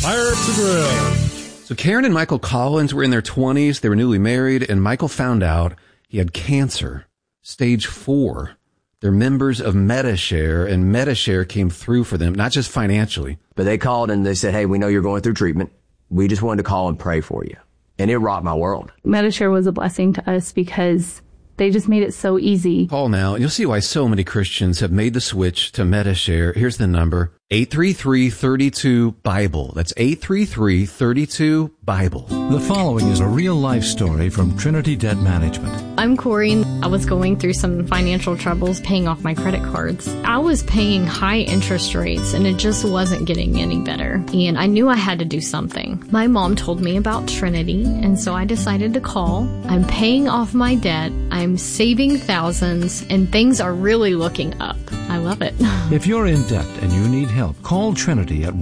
Fire up the grill. So Karen and Michael Collins were in their 20s. They were newly married, and Michael found out he had cancer, stage 4. They're members of Medi-Share, and Medi-Share came through for them, not just financially. But they called and they said, hey, we know you're going through treatment. We just wanted to call and pray for you. And it rocked my world. Medi-Share was a blessing to us because they just made it so easy. Call now, and you'll see why so many Christians have made the switch to Medi-Share. Here's the number, 833-32-BIBLE. That's 833-32-BIBLE. The following is a real-life story from Trinity Debt Management. I'm Corey. I was going through some financial troubles paying off my credit cards. I was paying high interest rates, and it just wasn't getting any better. And I knew I had to do something. My mom told me about Trinity, and so I decided to call. I'm paying off my debt. I'm saving thousands, and things are really looking up. I love it. If you're in debt and you need help, call Trinity at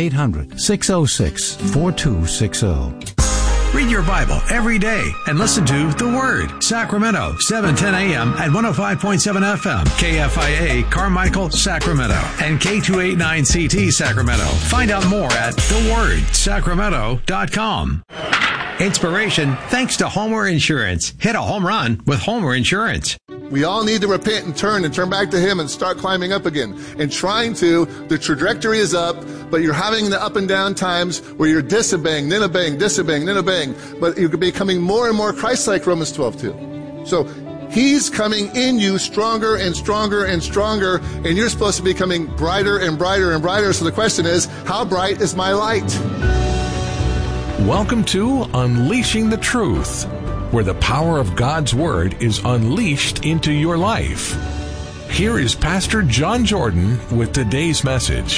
1-800-606-4260. Read your Bible every day and listen to The Word. Sacramento, 7:10 a.m. at 105.7 FM. KFIA, Carmichael, Sacramento. And K289CT, Sacramento. Find out more at thewordsacramento.com. Inspiration thanks to Homer Insurance. Hit a home run with Homer Insurance. We all need to repent and turn back to Him and start climbing up again. And the trajectory is up, but you're having the up and down times where you're disobeying, then obeying, but you're becoming more and more Christ-like, Romans 12:2. So He's coming in you stronger and stronger and stronger, and you're supposed to be becoming brighter and brighter and brighter. So the question is, how bright is my light? Welcome to Unleashing the Truth, where the power of God's Word is unleashed into your life. Here is Pastor John Jordan with today's message.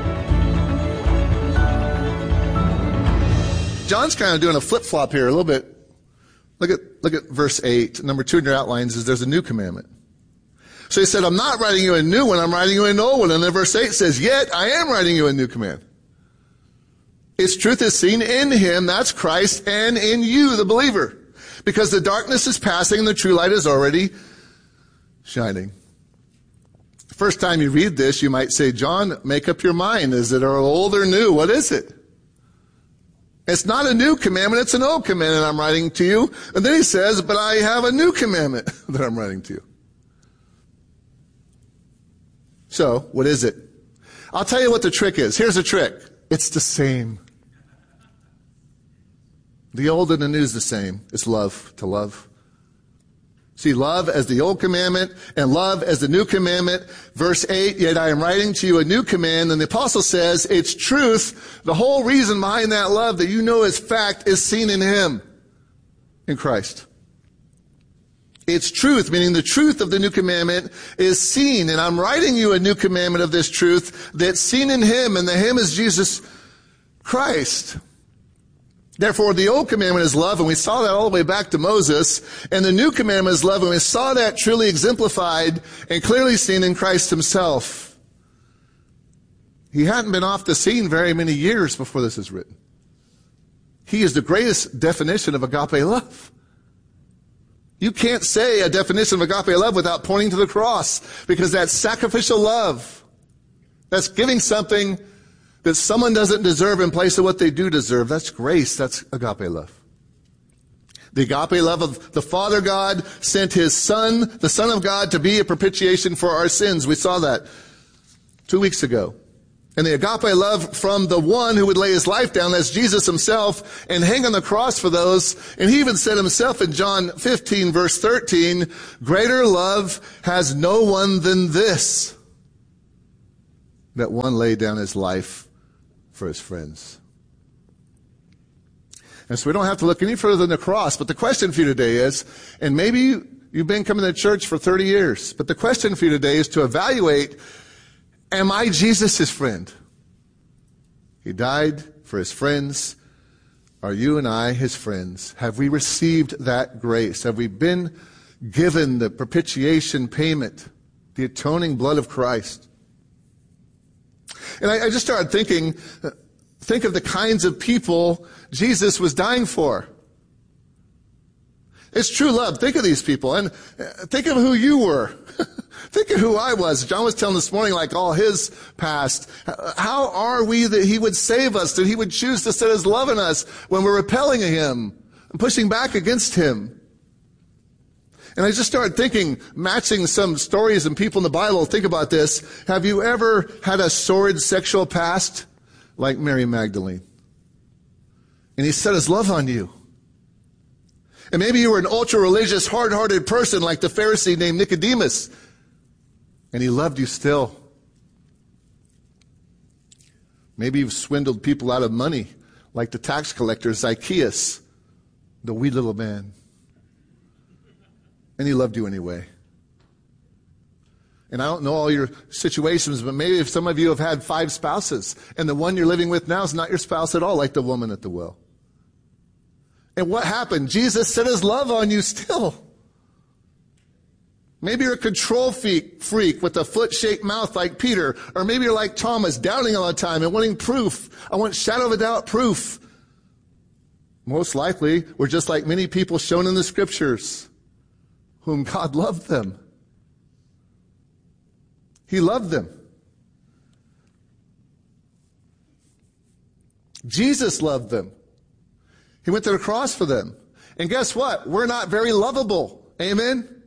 John's kind of doing a flip-flop here a little bit. Look at verse 8. Number 2 in your outlines is there's a new commandment. So he said, I'm not writing you a new one, I'm writing you an old one. And then verse 8 says, yet I am writing you a new command. Its truth is seen in Him, that's Christ, and in you, the believer. Because the darkness is passing and the true light is already shining. The first time you read this, you might say, John, make up your mind. Is it old or new? What is it? It's not a new commandment, it's an old commandment I'm writing to you. And then he says, but I have a new commandment that I'm writing to you. So, what is it? I'll tell you what the trick is. Here's the trick. It's the same. The old and the new is the same. It's love, to love. See, love as the old commandment and love as the new commandment. Verse 8, yet I am writing to you a new command. And the apostle says, it's truth. The whole reason behind that love that you know is fact is seen in Him, in Christ. It's truth, meaning the truth of the new commandment is seen. And I'm writing you a new commandment of this truth that's seen in Him, and the Him is Jesus Christ. Therefore, the old commandment is love, and we saw that all the way back to Moses. And the new commandment is love, and we saw that truly exemplified and clearly seen in Christ Himself. He hadn't been off the scene very many years before this is written. He is the greatest definition of agape love. You can't say a definition of agape love without pointing to the cross, because that's sacrificial love. That's giving something that someone doesn't deserve in place of what they do deserve. That's grace. That's agape love. The agape love of the Father God sent His Son, the Son of God, to be a propitiation for our sins. We saw that 2 weeks ago. And the agape love from the one who would lay His life down, that's Jesus Himself, and hang on the cross for those. And He even said Himself in John 15, verse 13, greater love has no one than this, that one laid down His life for His friends. And so we don't have to look any further than the cross. But the question for you today is, and maybe you've been coming to church for 30 years, but the question for you today is to evaluate, am I Jesus' friend? He died for His friends. Are you and I His friends? Have we received that grace? Have we been given the propitiation payment, the atoning blood of Christ? And I just started thinking, think of the kinds of people Jesus was dying for. It's true love. Think of these people and think of who you were Think of who I was. John was telling this morning, like all his past. How are we that he would save us, that he would choose to set his love in us when we're repelling him and pushing back against him? And I just started thinking, matching some stories and people in the Bible. Think about this. Have you ever had a sordid sexual past like Mary Magdalene? And he set his love on you. And maybe you were an ultra-religious, hard-hearted person like the Pharisee named Nicodemus. And he loved you still. Maybe you've swindled people out of money like the tax collector Zacchaeus, the wee little man. And he loved you anyway. And I don't know all your situations, but maybe if some of you have had 5 spouses, and the one you're living with now is not your spouse at all, like the woman at the well. And what happened? Jesus set his love on you still. Maybe you're a control freak with a foot-shaped mouth like Peter. Or maybe you're like Thomas, doubting all the time and wanting proof. I want shadow of a doubt proof. Most likely, we're just like many people shown in the scriptures, whom God loved them. He loved them. Jesus loved them. He went to the cross for them. And guess what? We're not very lovable. Amen?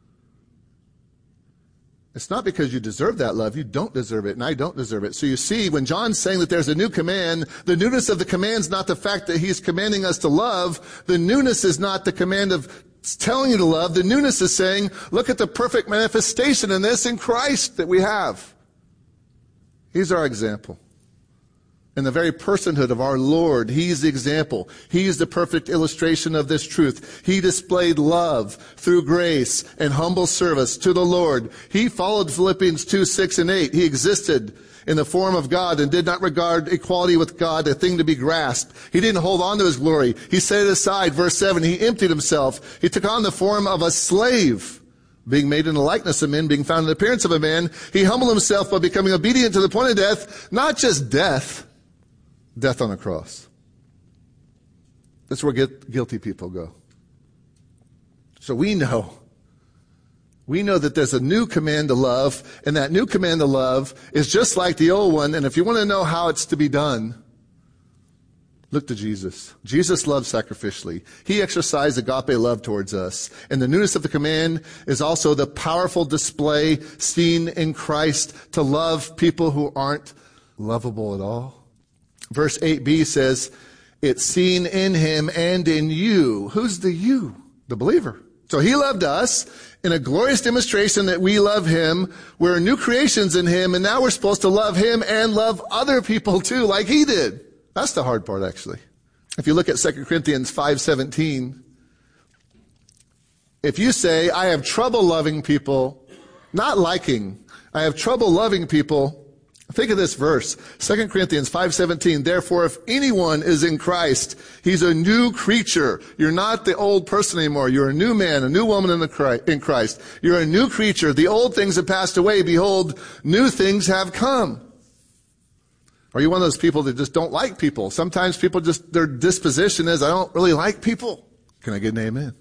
It's not because you deserve that love. You don't deserve it, and I don't deserve it. So you see, when John's saying that there's a new command, the newness of the command is not the fact that he's commanding us to love. The newness is not the command of telling you to love. The newness is saying, look at the perfect manifestation in this in Christ that we have. He's our example. In the very personhood of our Lord, he's the example. He's the perfect illustration of this truth. He displayed love through grace and humble service to the Lord. He followed Philippians 2:6-8. He existed in the form of God and did not regard equality with God a thing to be grasped. He didn't hold on to his glory. He set it aside. Verse 7, he emptied himself. He took on the form of a slave, being made in the likeness of men, being found in the appearance of a man. He humbled himself by becoming obedient to the point of death, not just death on a cross. That's where guilty people go. So we know that there's a new command to love, and that new command to love is just like the old one. And if you want to know how it's to be done, look to Jesus. Jesus loved sacrificially. He exercised agape love towards us. And the newness of the command is also the powerful display seen in Christ to love people who aren't lovable at all. Verse 8b says, it's seen in him and in you. Who's the you? The believer. So he loved us in a glorious demonstration that we love him. We're new creations in him, and now we're supposed to love him and love other people too, like he did. That's the hard part, actually. If you look at 2 Corinthians 5:17, if you say, I have trouble loving people, not liking, I have trouble loving people, think of this verse, 2 Corinthians 5:17. Therefore, if anyone is in Christ, he's a new creature. You're not the old person anymore. You're a new man, a new woman in Christ. You're a new creature. The old things have passed away. Behold, new things have come. Are you one of those people that just don't like people? Sometimes people just, their disposition is, I don't really like people. Can I get an amen?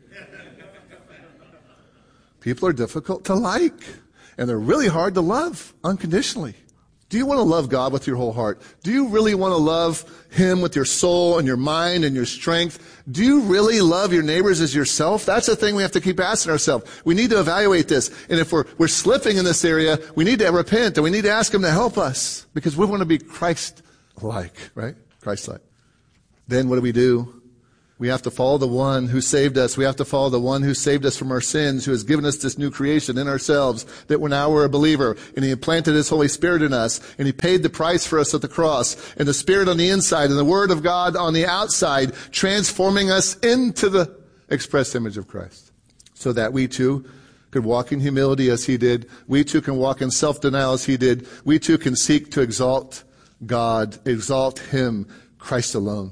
People are difficult to like, and they're really hard to love unconditionally. Do you want to love God with your whole heart? Do you really want to love him with your soul and your mind and your strength? Do you really love your neighbors as yourself? That's the thing we have to keep asking ourselves. We need to evaluate this. And if we're slipping in this area, we need to repent and we need to ask him to help us because we want to be Christ-like, right? Christ-like. Then what do? We have to follow the one who saved us. We have to follow the one who saved us from our sins, who has given us this new creation in ourselves, that now we're a believer, and he implanted his Holy Spirit in us, and he paid the price for us at the cross, and the Spirit on the inside, and the Word of God on the outside, transforming us into the express image of Christ, so that we too could walk in humility as he did. We too can walk in self-denial as he did. We too can seek to exalt God, exalt him, Christ alone.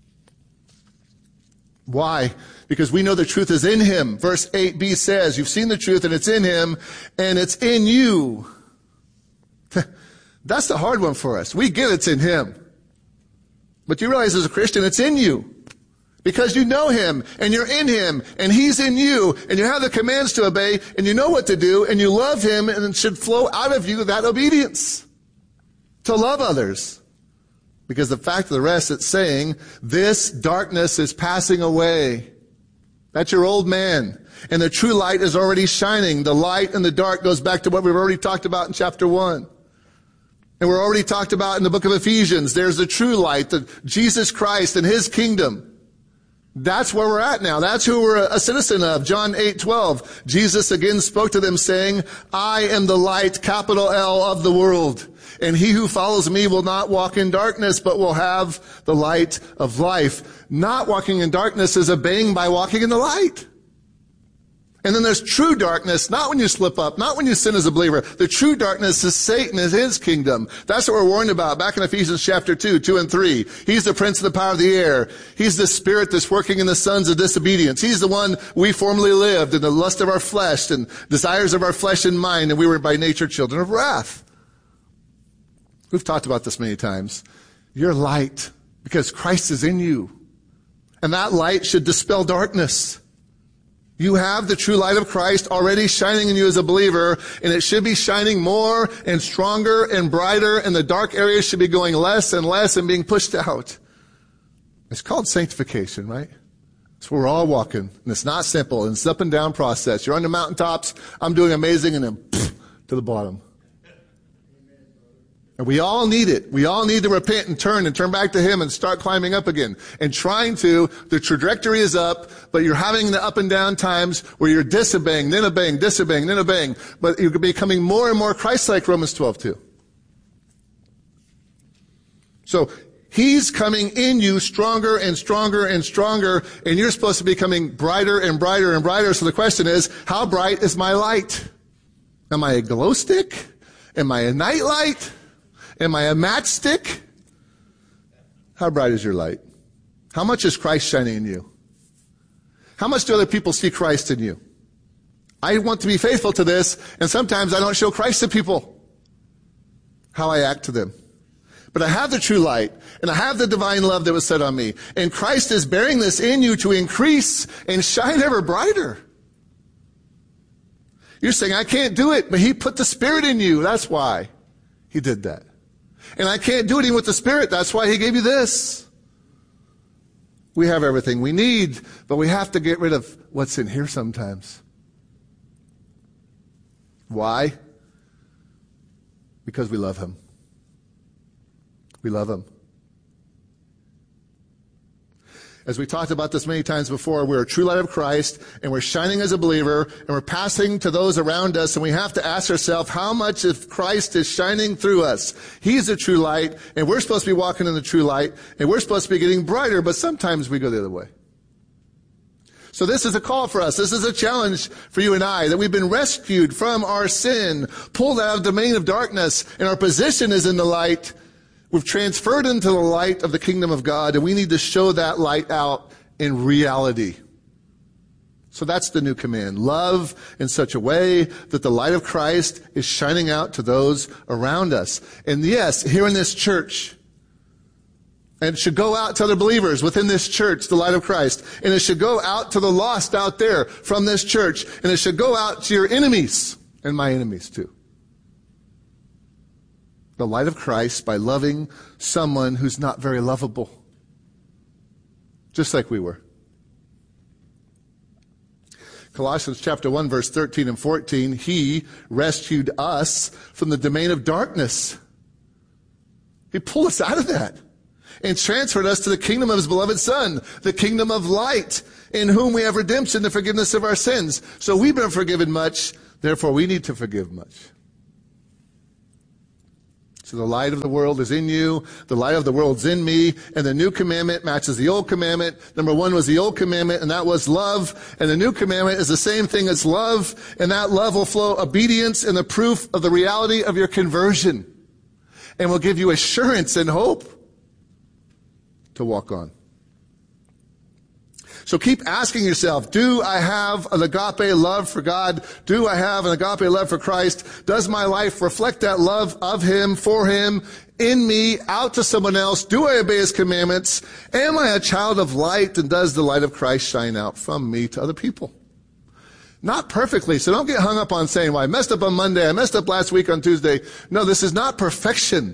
Why? Because we know the truth is in him. Verse 8b says, you've seen the truth and it's in him and it's in you. That's the hard one for us. We get it's in him. But you realize as a Christian, it's in you. Because you know him, and you're in him, and he's in you, and you have the commands to obey, and you know what to do, and you love him, and it should flow out of you that obedience to love others. Because the fact of the rest, it's saying, this darkness is passing away. That's your old man. And the true light is already shining. The light and the dark goes back to what we've already talked about in chapter 1. And we're already talked about in the book of Ephesians. There's the true light, the Jesus Christ and his kingdom. That's where we're at now. That's who we're a citizen of. John 8:12. Jesus again spoke to them saying, I am the light, capital L, of the world. And he who follows me will not walk in darkness, but will have the light of life. Not walking in darkness is obeying by walking in the light. And then there's true darkness, not when you slip up, not when you sin as a believer. The true darkness is Satan, is his kingdom. That's what we're warned about back in Ephesians chapter 2, 2 and 3. He's the prince of the power of the air. He's the spirit that's working in the sons of disobedience. He's the one we formerly lived in the lust of our flesh and desires of our flesh and mind, and we were by nature children of wrath. We've talked about this many times. You're light because Christ is in you. And that light should dispel darkness. You have the true light of Christ already shining in you as a believer, and it should be shining more and stronger and brighter, and the dark areas should be going less and less and being pushed out. It's called sanctification, right? It's where we're all walking, and it's not simple, and it's an up and down process. You're on the mountaintops, I'm doing amazing, and then to the bottom. And we all need it. We all need to repent and turn back to him and start climbing up again. And the trajectory is up, but you're having the up and down times where you're disobeying, then obeying, disobeying, then obeying. But you're becoming more and more Christ-like, Romans 12:2. So he's coming in you stronger and stronger and stronger, and you're supposed to be becoming brighter and brighter and brighter. So the question is, how bright is my light? Am I a glow stick? Am I a night light? Am I a matchstick? How bright is your light? How much is Christ shining in you? How much do other people see Christ in you? I want to be faithful to this, and sometimes I don't show Christ to people. How I act to them. But I have the true light, and I have the divine love that was set on me. And Christ is bearing this in you to increase and shine ever brighter. You're saying, I can't do it, but he put the Spirit in you. That's why he did that. And I can't do it even with the Spirit. That's why he gave you this. We have everything we need, but we have to get rid of what's in here sometimes. Why? Because we love him. We love him. As we talked about this many times before, we're a true light of Christ, and we're shining as a believer, and we're passing to those around us, and we have to ask ourselves how much of Christ is shining through us. He's the true light, and we're supposed to be walking in the true light, and we're supposed to be getting brighter, but sometimes we go the other way. So this is a call for us. This is a challenge for you and I, that we've been rescued from our sin, pulled out of the domain of darkness, and our position is in the light. We've transferred into the light of the kingdom of God, and we need to show that light out in reality. So that's the new command. Love in such a way that the light of Christ is shining out to those around us. And yes, here in this church, and it should go out to other believers within this church, the light of Christ. And it should go out to the lost out there from this church. And it should go out to your enemies and my enemies too. The light of Christ by loving someone who's not very lovable. Just like we were. Colossians chapter 1, verse 13 and 14, he rescued us from the domain of darkness. He pulled us out of that and transferred us to the kingdom of his beloved Son, the kingdom of light, in whom we have redemption, the forgiveness of our sins. So we've been forgiven much, therefore we need to forgive much. So the light of the world is in you, the light of the world's in me, and the new commandment matches the old commandment. Number one was the old commandment, and that was love. And the new commandment is the same thing as love, and that love will flow obedience and the proof of the reality of your conversion, and will give you assurance and hope to walk on. So keep asking yourself, do I have an agape love for God? Do I have an agape love for Christ? Does my life reflect that love of Him, for Him, in me, out to someone else? Do I obey His commandments? Am I a child of light, and does the light of Christ shine out from me to other people? Not perfectly, so don't get hung up on saying, well, I messed up on Monday, I messed up last week on Tuesday. No, this is not perfection.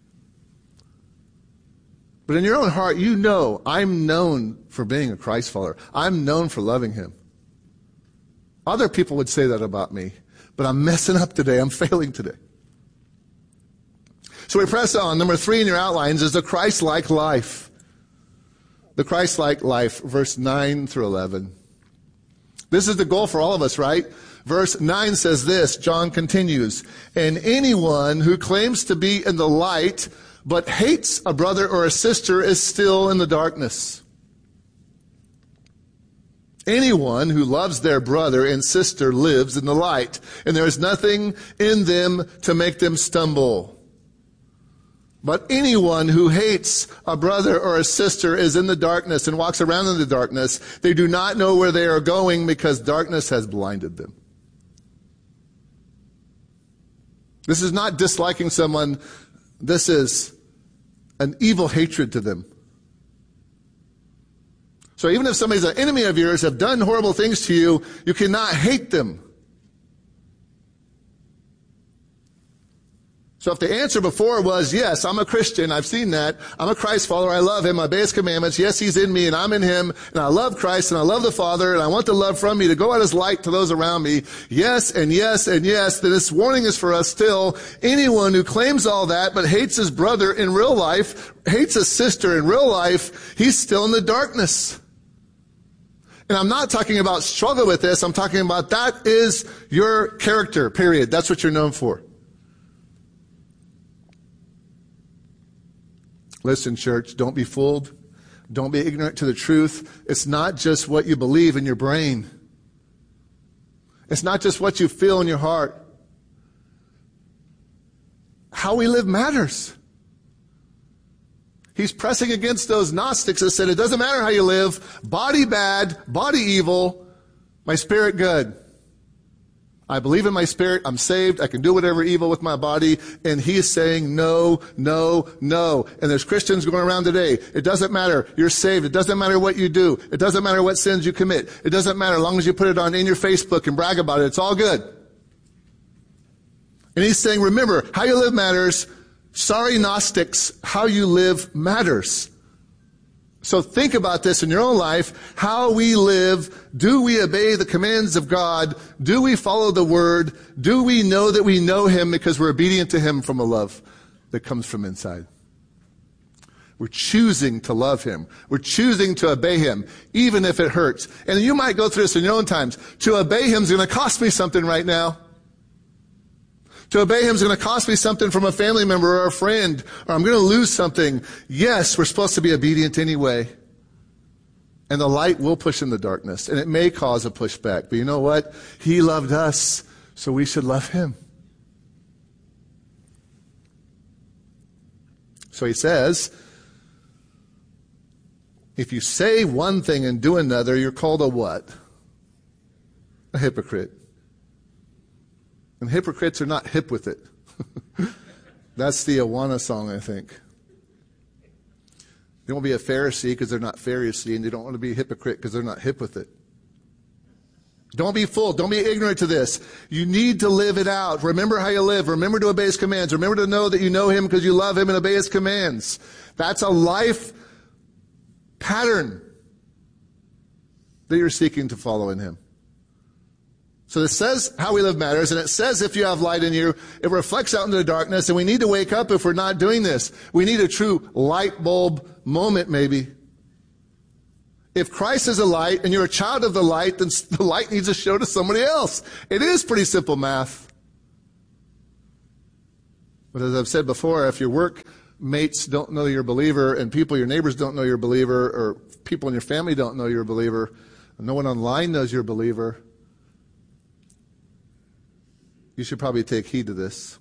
But in your own heart, you know, I'm known for being a Christ follower. I'm known for loving Him. Other people would say that about me, but I'm messing up today. I'm failing today. So we press on. Number 3 in your outlines is the Christ-like life. The Christ-like life, verse 9 through 11. This is the goal for all of us, right? Verse 9 says this, John continues, and anyone who claims to be in the light but hates a brother or a sister is still in the darkness. Anyone who loves their brother and sister lives in the light, and there is nothing in them to make them stumble. But anyone who hates a brother or a sister is in the darkness and walks around in the darkness. They do not know where they are going because darkness has blinded them. This is not disliking someone. This is an evil hatred to them. So even if somebody's an enemy of yours, have done horrible things to you, you cannot hate them. So if the answer before was, yes, I'm a Christian, I've seen that, I'm a Christ follower, I love Him, I obey His commandments, yes, He's in me and I'm in Him, and I love Christ and I love the Father, and I want the love from me to go out as light to those around me, yes and yes and yes, then this warning is for us still. Anyone who claims all that but hates his brother in real life, hates his sister in real life, he's still in the darkness. And I'm not talking about struggle with this, I'm talking about that is your character, period. That's what you're known for. Listen, church, don't be fooled. Don't be ignorant to the truth. It's not just what you believe in your brain. It's not just what you feel in your heart. How we live matters. He's pressing against those Gnostics that said it doesn't matter how you live. Body bad, body evil, my spirit good. I believe in my spirit, I'm saved, I can do whatever evil with my body, and He is saying no, no, no. And there's Christians going around today. It doesn't matter, you're saved, it doesn't matter what you do, it doesn't matter what sins you commit, it doesn't matter as long as you put it on in your Facebook and brag about it, it's all good. And He's saying, remember, how you live matters. Sorry, Gnostics, how you live matters. So think about this in your own life, how we live. Do we obey the commands of God? Do we follow the Word? Do we know that we know Him because we're obedient to Him from a love that comes from inside? We're choosing to love Him. We're choosing to obey Him, even if it hurts. And you might go through this in your own times. To obey Him is going to cost me something right now. To obey Him is going to cost me something from a family member or a friend, or I'm going to lose something. Yes, we're supposed to be obedient anyway. And the light will push in the darkness, and it may cause a pushback. But you know what? He loved us, so we should love Him. So He says, if you say one thing and do another, you're called a what? A hypocrite. And hypocrites are not hip with it. That's the Awana song, I think. They won't be a Pharisee because they're not Pharisee, and they don't want to be a hypocrite because they're not hip with it. Don't be fooled. Don't be ignorant to this. You need to live it out. Remember how you live. Remember to obey His commands. Remember to know that you know Him because you love Him and obey His commands. That's a life pattern that you're seeking to follow in Him. So it says how we live matters, and it says if you have light in you, it reflects out into the darkness, and we need to wake up if we're not doing this. We need a true light bulb moment, maybe. If Christ is a light, and you're a child of the light, then the light needs to show to somebody else. It is pretty simple math. But as I've said before, if your workmates don't know you're a believer, and your neighbors don't know you're a believer, or people in your family don't know you're a believer, and no one online knows you're a believer, you should probably take heed to this.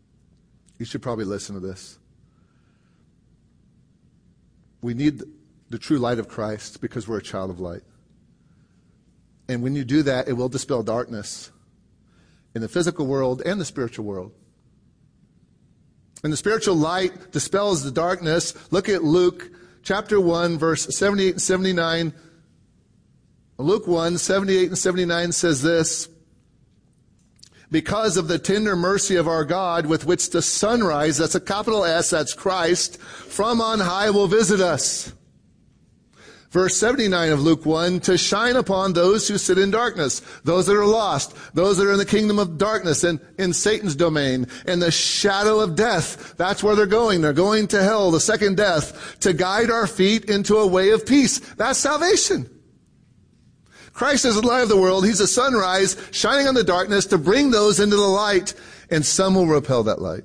You should probably listen to this. We need the true light of Christ because we're a child of light. And when you do that, it will dispel darkness in the physical world and the spiritual world. And the spiritual light dispels the darkness. Look at Luke chapter 1, verse 78 and 79. Luke 1, 78 and 79 says this: because of the tender mercy of our God, with which the sunrise, that's a capital S, that's Christ, from on high will visit us. Verse 79 of Luke 1, to shine upon those who sit in darkness, those that are lost, those that are in the kingdom of darkness and in Satan's domain, and the shadow of death. That's where they're going. They're going to hell, the second death, to guide our feet into a way of peace. That's salvation. Christ is the light of the world. He's a sunrise shining on the darkness to bring those into the light, and some will repel that light.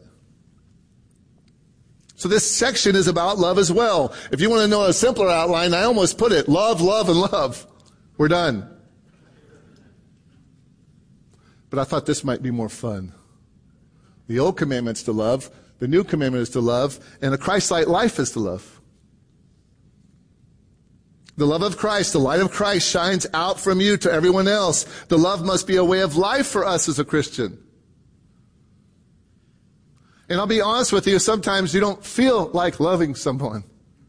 So this section is about love as well. If you want to know a simpler outline, I almost put it: love, love, and love. We're done. But I thought this might be more fun. The old commandment's to love, the new commandment is to love, and a Christ-like life is to love. The love of Christ, the light of Christ shines out from you to everyone else. The love must be a way of life for us as a Christian. And I'll be honest with you, sometimes you don't feel like loving someone.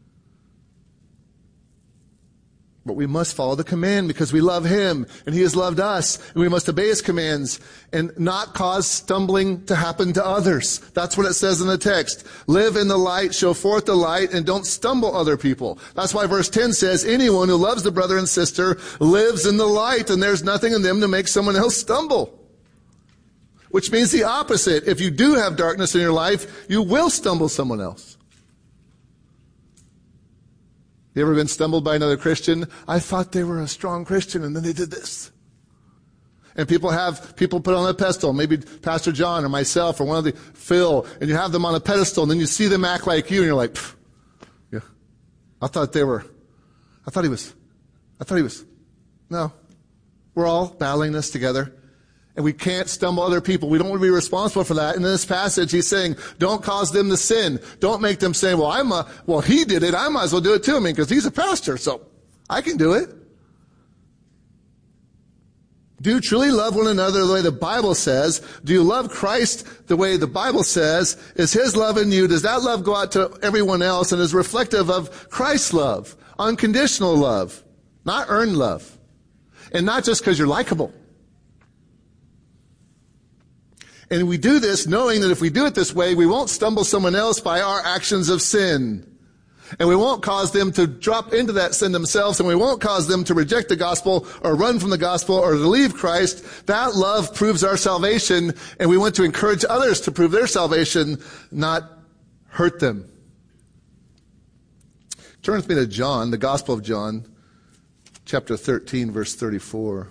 But we must follow the command because we love Him and He has loved us. And we must obey His commands and not cause stumbling to happen to others. That's what it says in the text. Live in the light, show forth the light, and don't stumble other people. That's why verse 10 says, anyone who loves the brother and sister lives in the light, and there's nothing in them to make someone else stumble. Which means the opposite. If you do have darkness in your life, you will stumble someone else. You ever been stumbled by another Christian? I thought they were a strong Christian, and then they did this. And people put on a pedestal, maybe Pastor John or myself or one of the Phil, and you have them on a pedestal, and then you see them act like you, and you're like, yeah, I thought he was. No. We're all battling this together. And we can't stumble other people. We don't want to be responsible for that. And in this passage, he's saying, don't cause them to sin. Don't make them say, well, he did it. I might as well do it too. Because he's a pastor, so I can do it. Do you truly love one another the way the Bible says? Do you love Christ the way the Bible says? Is His love in you? Does that love go out to everyone else and is reflective of Christ's love? Unconditional love, not earned love. And not just because you're likable. And we do this knowing that if we do it this way, we won't stumble someone else by our actions of sin. And we won't cause them to drop into that sin themselves, and we won't cause them to reject the gospel or run from the gospel or to leave Christ. That love proves our salvation, and we want to encourage others to prove their salvation, not hurt them. Turn with me to John, the Gospel of John, chapter 13, verse 34.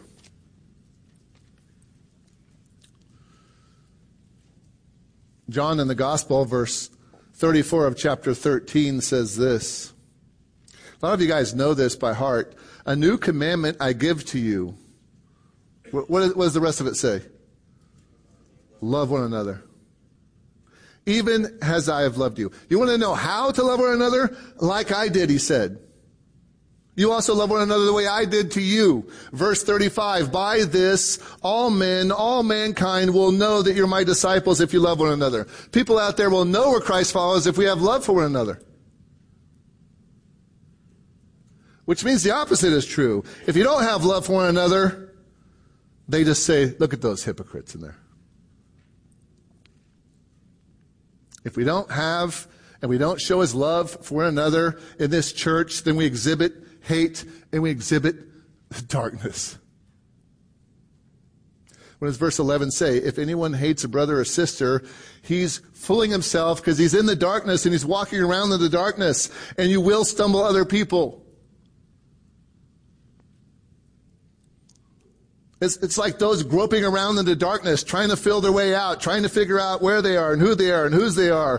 John in the Gospel, verse 34 of chapter 13 says this. A lot of you guys know this by heart. A new commandment I give to you. What does the rest of it say? Love one another. Even as I have loved you. You want to know how to love one another? Like I did, he said. You also love one another the way I did to you. Verse 35, by this, all mankind will know that you're my disciples if you love one another. People out there will know we're Christ followers if we have love for one another. Which means the opposite is true. If you don't have love for one another, they just say, look at those hypocrites in there. If we don't have and we don't show His love for one another in this church, then we exhibit hate and we exhibit darkness. What does verse 11 say? If anyone hates a brother or sister, he's fooling himself because he's in the darkness and he's walking around in the darkness, and you will stumble other people. It's like those groping around in the darkness, trying to feel their way out, trying to figure out where they are and who they are and whose they are.